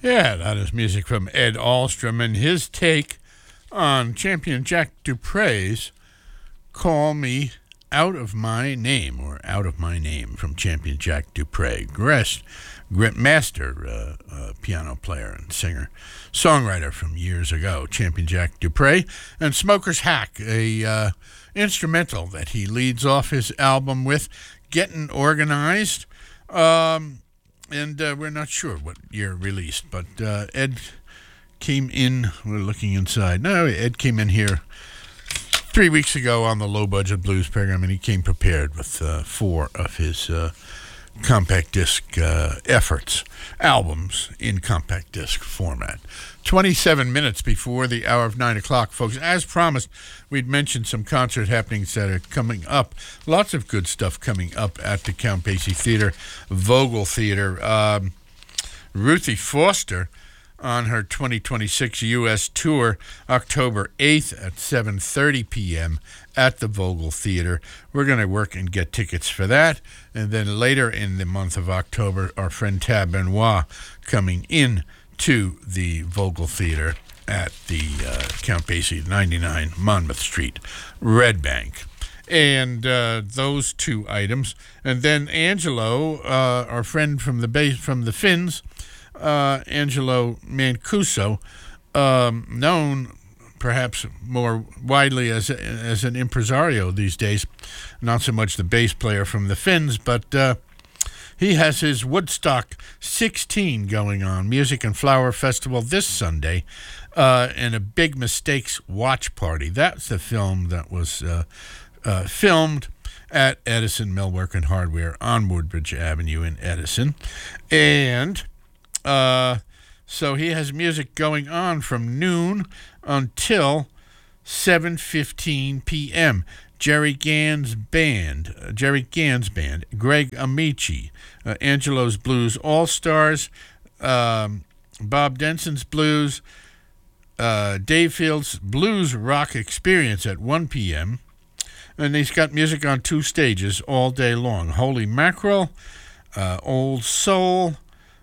Yeah, that is music from Ed Alstrom and his take on champion Jack Dupre's Call Me Out of My Name, or Out of My Name, from champion Jack Dupre. Master piano player and singer, songwriter from years ago, champion Jack Dupre. And Smoker's Hack, a instrumental that he leads off his album with, Getting Organized. And we're not sure what year released, but Ed came in, we're looking inside. No, Ed came in here 3 weeks ago on the Low Budget Blues program, and he came prepared with 4 of his compact disc albums in compact disc format. 27 minutes before the hour of 9 o'clock, folks. As promised, we'd mentioned some concert happenings that are coming up. Lots of good stuff coming up at the Count Basie Theater, Vogel Theater. Ruthie Foster on her 2026 U.S. tour, October 8th at 7:30 p.m. at the Vogel Theater. We're going to work and get tickets for that. And then later in the month of October, our friend Tab Benoit coming in to the Vogel Theater at the Count Basie, 99 Monmouth Street, Red Bank. And those 2 items. And then Angelo, our friend from the Finns, Angelo Mancuso, known perhaps more widely as an impresario these days, not so much the bass player from the Finns, but he has his Woodstock 16 going on, Music and Flower Festival this Sunday, and a Big Mistakes watch party. That's the film that was filmed at Edison Millwork and Hardware on Woodbridge Avenue in Edison. And so he has music going on from noon until 7:15 p.m. Jerry Gann's band, Greg Amici, Angelo's Blues All-Stars, Bob Denson's Blues, Dave Fields' Blues Rock Experience at 1 p.m. And he's got music on 2 stages all day long. Holy Mackerel, Old Soul,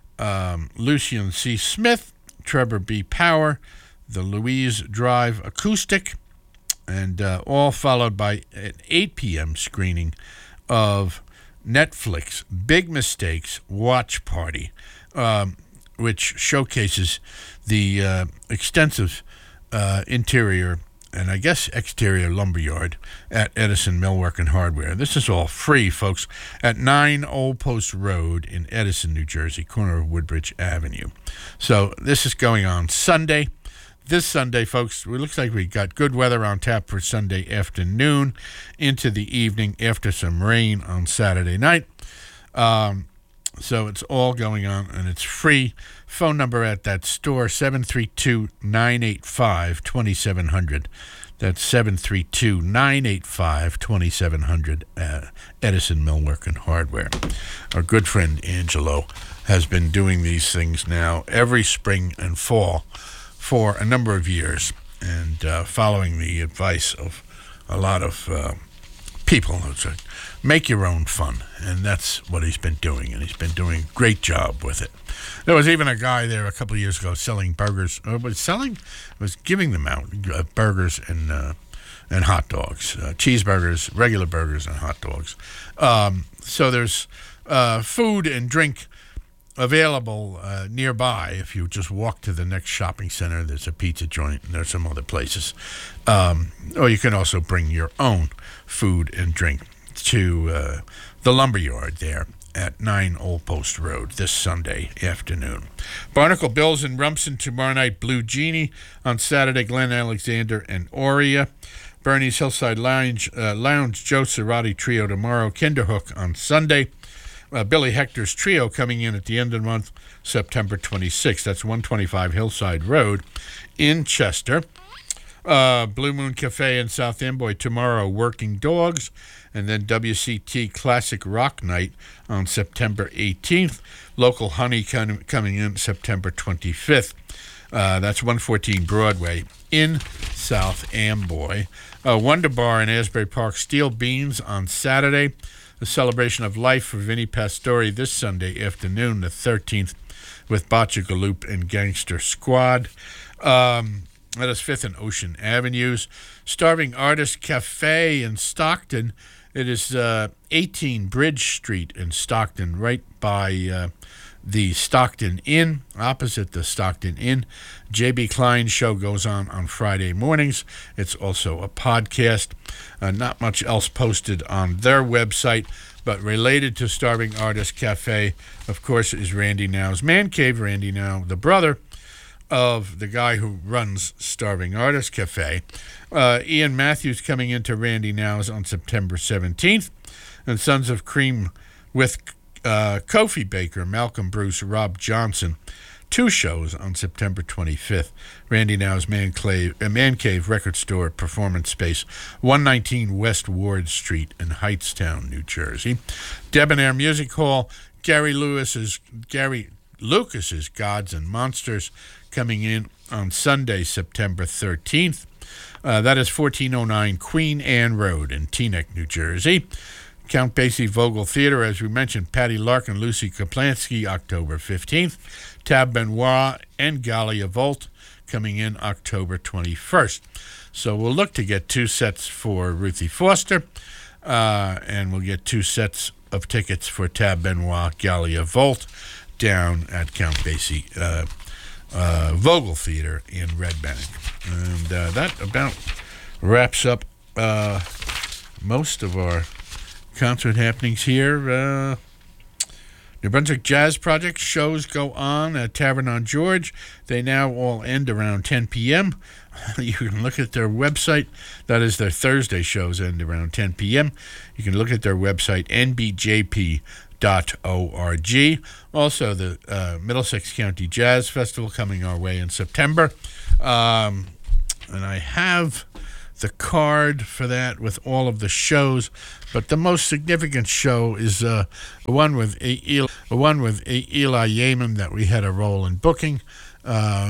Lucian C. Smith, Trevor B. Power, the Louise Drive Acoustic, and all followed by an 8 p.m. screening of Netflix Big Mistakes Watch Party, which showcases the extensive interior and I guess exterior lumberyard at Edison Millwork and Hardware. This is all free, folks, at 9 Old Post Road in Edison, New Jersey, corner of Woodbridge Avenue. So this is going on Sunday. This Sunday, folks, it looks like we got good weather on tap for Sunday afternoon into the evening after some rain on Saturday night. So it's all going on, and it's free. Phone number at that store, 732-985-2700. That's 732-985-2700 at Edison Millwork and Hardware. Our good friend Angelo has been doing these things now every spring and fall for a number of years, and following the advice of a lot of people who say, make your own fun, and that's what he's been doing, and he's been doing a great job with it. There was even a guy there a couple of years ago selling burgers, was giving them out, burgers and hot dogs, cheeseburgers, regular burgers, and hot dogs. So there's food and drink available nearby. If you just walk to the next shopping center, there's a pizza joint, and there's some other places. Or you can also bring your own food and drink to the lumberyard there at 9 Old Post Road this Sunday afternoon. Barnacle Bills in Rumson tomorrow night, Blue Genie on Saturday, Glenn Alexander and Aurea. Bernie's Hillside Lounge, Joe Cerati Trio tomorrow, Kinderhook on Sunday. Billy Hector's Trio coming in at the end of the month, September 26th. That's 125 Hillside Road in Chester. Blue Moon Cafe in South Amboy tomorrow, Working Dogs. And then WCT Classic Rock Night on September 18th. Local Honey coming in September 25th. That's 114 Broadway in South Amboy. Wonder Bar in Asbury Park, Steel Beans on Saturday. the celebration of life for Vinnie Pastore this Sunday afternoon, the 13th, with Bocce Galoop and Gangster Squad. That is 5th and Ocean Avenues. Starving Artist Cafe in Stockton. It is 18 Bridge Street in Stockton, right by the Stockton Inn, opposite the Stockton Inn. J.B. Klein's show goes on Friday mornings. It's also a podcast. Not much else posted on their website, but related to Starving Artist Cafe, of course, is Randy Now's Man Cave. Randy Now, the brother of the guy who runs Starving Artist Cafe. Ian Matthews coming into Randy Now's on September 17th. And Sons of Cream with Kofi Baker, Malcolm Bruce, Rob Johnson. 2 shows on September 25th. Randy Now's Man Cave Record Store Performance Space, 119 West Ward Street in Hightstown, New Jersey. Debonair Music Hall, Gary Lucas's Gods and Monsters coming in on Sunday, September 13th. That is 1409 Queen Anne Road in Teaneck, New Jersey. Count Basie Vogel Theater, as we mentioned, Patty Larkin, Lucy Kaplansky, October 15th. Tab Benoit and Galia Volt coming in October 21st. So we'll look to get 2 sets for Ruthie Foster, and we'll get 2 sets of tickets for Tab Benoit, Galia Volt down at Count Basie Vogel Theater in Red Bank. And that about wraps up most of our concert happenings here. New Brunswick Jazz Project shows go on at Tavern on George. They now all end around 10 p.m. You can look at their website. That is, their Thursday shows end around 10 p.m. You can look at their website, nbjp.org. Also, the Middlesex County Jazz Festival coming our way in September. And I have the card for that with all of the shows, but the most significant show is the one with Eli Yeaman that we had a role in booking.